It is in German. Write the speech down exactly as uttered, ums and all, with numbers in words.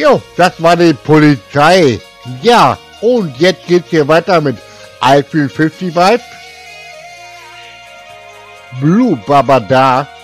Jo, das war die Polizei. Ja, und jetzt geht's hier weiter mit I Feel fünfzig Vibe. Blue Babada.